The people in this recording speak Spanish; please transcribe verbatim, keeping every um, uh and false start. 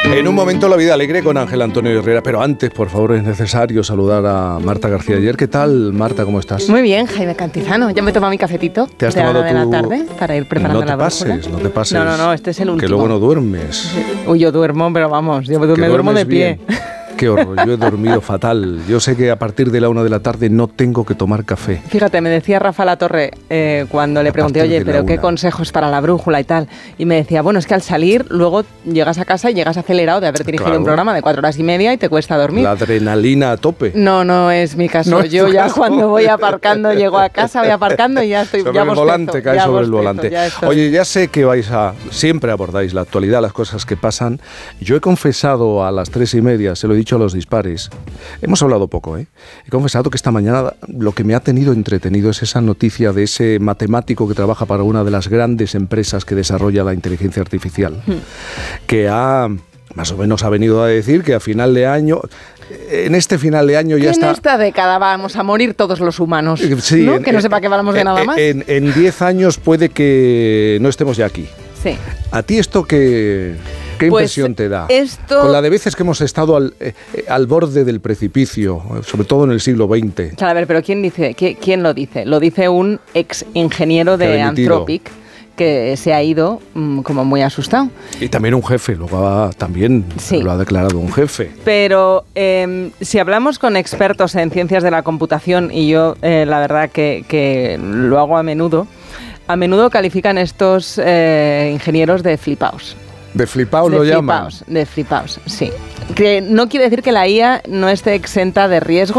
En un momento la vida alegre con Ángel Antonio Herrera, pero antes, por favor, es necesario saludar a Marta García Ayer. ¿Qué tal, Marta? ¿Cómo estás? Muy bien, Jaime Cantizano. Ya me he tomado mi cafetito. ¿Te has de tomado la de tu... la tarde para ir preparando no te la pases, brújula. No te pases, No, no, no, este es el último. Que luego no duermes. Uy, yo duermo, pero vamos, yo me duermo de pie. Bien. Qué horror, yo he dormido fatal. Yo sé que a partir de la una de la tarde no tengo que tomar café. Fíjate, me decía Rafa Latorre eh, cuando le pregunté, oye, pero ¿qué consejos para la brújula y tal? Y me decía, bueno, es que al salir luego llegas a casa y llegas acelerado de haber dirigido claro. un programa de cuatro horas y media y te cuesta dormir. La adrenalina a tope. No, no es mi caso. No yo ya caso. Cuando voy aparcando, llego a casa, voy aparcando y ya estoy... Sobre ya el bostezo, volante, cae sobre el volante. Ya oye, ya sé que vais a... Siempre abordáis la actualidad, las cosas que pasan. Yo he confesado a las tres y media, se lo he dicho a los dispares. Hemos hablado poco, ¿eh? He confesado que esta mañana lo que me ha tenido entretenido es esa noticia de ese matemático que trabaja para una de las grandes empresas que desarrolla la inteligencia artificial, hmm. que ha, más o menos ha venido a decir que a final de año... En este final de año ya está... En esta década vamos a morir todos los humanos, sí, ¿no? En, que no sepa que hablamos de en, nada más. En diez años puede que no estemos ya aquí. Sí. ¿A ti esto qué, qué pues impresión te da? Esto... Con la de veces que hemos estado al, eh, al borde del precipicio, sobre todo en el siglo veinte. Claro, a ver, pero ¿quién dice? ¿Quién, quién lo dice? Lo dice un ex ingeniero de Anthropic que se ha ido mmm, como muy asustado. Y también un jefe, luego ha, también sí. lo ha declarado un jefe. Pero eh, si hablamos con expertos en ciencias de la computación, y yo eh, la verdad que, que lo hago a menudo, a menudo califican estos eh, ingenieros de flipaos. ¿De flipaos lo llaman? De flipaos, sí. Que no quiere decir que la I A no esté exenta de riesgo.